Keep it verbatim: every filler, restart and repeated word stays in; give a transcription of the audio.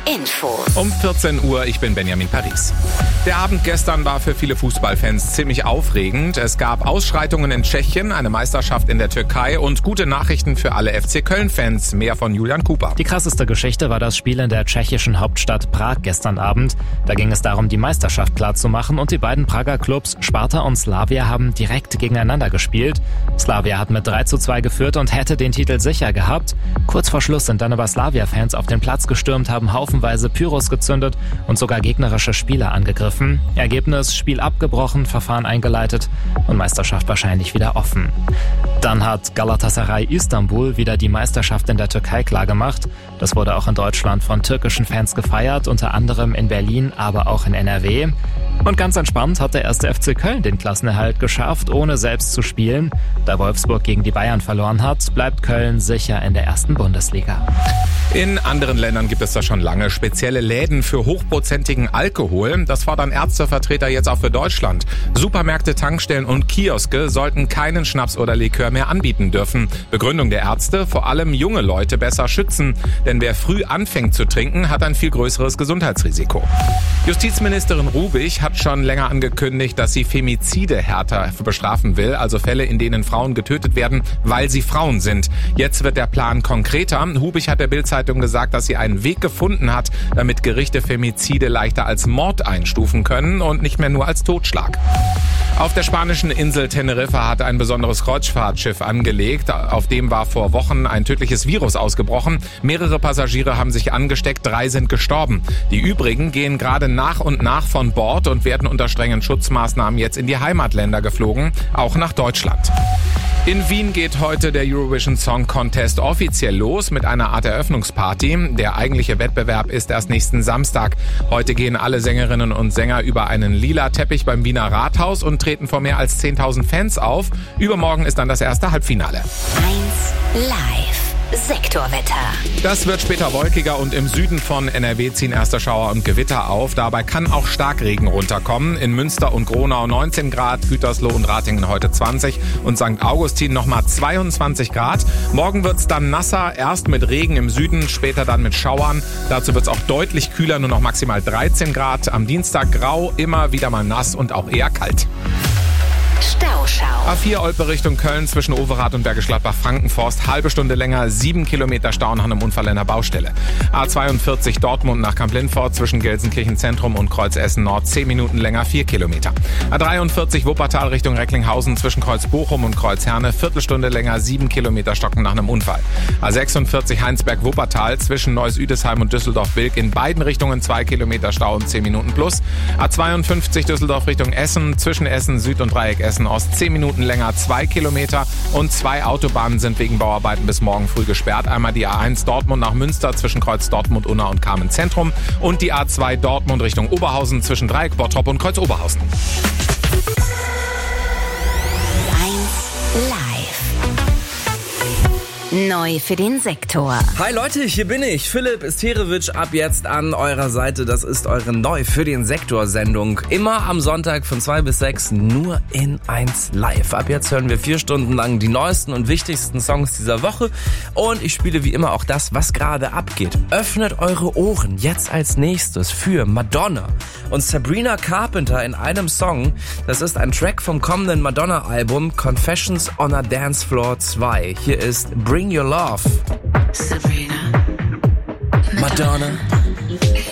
Infos. Um vierzehn Uhr, ich bin Benjamin Paris. Der Abend gestern war für viele Fußballfans ziemlich aufregend. Es gab Ausschreitungen in Tschechien, eine Meisterschaft in der Türkei und gute Nachrichten für alle F C Köln-Fans. Mehr von Julian Cooper. Die krasseste Geschichte war das Spiel in der tschechischen Hauptstadt Prag gestern Abend. Da ging es darum, die Meisterschaft klarzumachen und die beiden Prager Clubs Sparta und Slavia haben direkt gegeneinander gespielt. Slavia hat mit drei zu zwei geführt und hätte den Titel sicher gehabt. Kurz vor Schluss sind dann aber Slavia-Fans auf den Platz gestürmt, haben haufenweise Pyros gezündet und sogar gegnerische Spieler angegriffen. Ergebnis: Spiel abgebrochen, Verfahren eingeleitet und Meisterschaft wahrscheinlich wieder offen. Dann hat Galatasaray Istanbul wieder die Meisterschaft in der Türkei klargemacht. Das wurde auch in Deutschland von türkischen Fans gefeiert, unter anderem in Berlin, aber auch in N R W. Und ganz entspannt hat der erste F C Köln den Klassenerhalt geschafft, ohne selbst zu spielen. Da Wolfsburg gegen die Bayern verloren hat, bleibt Köln sicher in der ersten Bundesliga. In anderen Ländern gibt es da schon lange spezielle Läden für hochprozentigen Alkohol. Das fordern Ärztevertreter jetzt auch für Deutschland. Supermärkte, Tankstellen und Kioske sollten keinen Schnaps oder Likör mehr anbieten dürfen. Begründung der Ärzte: vor allem junge Leute besser schützen. Denn wer früh anfängt zu trinken, hat ein viel größeres Gesundheitsrisiko. Justizministerin Rubich hat schon länger angekündigt, dass sie Femizide härter bestrafen will, also Fälle, in denen Frauen getötet werden, weil sie Frauen sind. Jetzt wird der Plan konkreter. Rubich hat der Bild-Zeitung gesagt, dass sie einen Weg gefunden hat, damit Gerichte Femizide leichter als Mord einstufen können und nicht mehr nur als Totschlag. Auf der spanischen Insel Teneriffa hat ein besonderes Kreuzfahrtschiff angelegt. Auf dem war vor Wochen ein tödliches Virus ausgebrochen. Mehrere Passagiere haben sich angesteckt, drei sind gestorben. Die übrigen gehen gerade nach und nach von Bord und werden unter strengen Schutzmaßnahmen jetzt in die Heimatländer geflogen, auch nach Deutschland. In Wien geht heute der Eurovision Song Contest offiziell los mit einer Art Eröffnungsparty. Der eigentliche Wettbewerb ist erst nächsten Samstag. Heute gehen alle Sängerinnen und Sänger über einen lila Teppich beim Wiener Rathaus und treten vor mehr als zehntausend Fans auf. Übermorgen ist dann das erste Halbfinale. eins live. Sektorwetter. Das wird später wolkiger und im Süden von N R W ziehen erste Schauer und Gewitter auf. Dabei kann auch Starkregen runterkommen. In Münster und Gronau neunzehn Grad, Gütersloh und Ratingen heute zwanzig und Sankt Augustin nochmal zweiundzwanzig Grad. Morgen wird's dann nasser, erst mit Regen im Süden, später dann mit Schauern. Dazu wird's auch deutlich kühler, nur noch maximal dreizehn Grad. Am Dienstag grau, immer wieder mal nass und auch eher kalt. Stauschau. A vier Olpe Richtung Köln zwischen Overath und Bergisch Gladbach-Frankenforst. Halbe Stunde länger, sieben Kilometer Stau nach einem Unfall in der Baustelle. A zweiundvierzig Dortmund nach Kamp-Lindfort zwischen Gelsenkirchen Zentrum und Kreuz-Essen Nord. zehn Minuten länger, vier Kilometer. A dreiundvierzig Wuppertal Richtung Recklinghausen zwischen Kreuz Bochum und Kreuz Herne. Viertelstunde länger, sieben Kilometer stocken nach einem Unfall. A sechsundvierzig Heinsberg-Wuppertal zwischen Neuss-Üdesheim und Düsseldorf-Bilk. In beiden Richtungen zwei Kilometer Stau und zehn Minuten plus. A zweiundfünfzig Düsseldorf Richtung Essen zwischen Essen Süd und Dreieck Essen Ost. zehn Minuten länger, zwei Kilometer und zwei Autobahnen sind wegen Bauarbeiten bis morgen früh gesperrt. Einmal die A eins Dortmund nach Münster zwischen Kreuz Dortmund, Unna und Kamen Zentrum und die A zwei Dortmund Richtung Oberhausen zwischen Dreieck Bottrop und Kreuz Oberhausen. eins live. Neu für den Sektor. Hi Leute, hier bin ich, Philipp Isterewitsch, ab jetzt an eurer Seite. Das ist eure Neu für den Sektor-Sendung. Immer am Sonntag von zwei bis sechs, nur in eins live. Ab jetzt hören wir vier Stunden lang die neuesten und wichtigsten Songs dieser Woche. Und ich spiele wie immer auch das, was gerade abgeht. Öffnet eure Ohren jetzt als nächstes für Madonna und Sabrina Carpenter in einem Song. Das ist ein Track vom kommenden Madonna-Album Confessions on a Dance Floor zwei. Hier ist Bring Your Love. Sabrina, Madonna.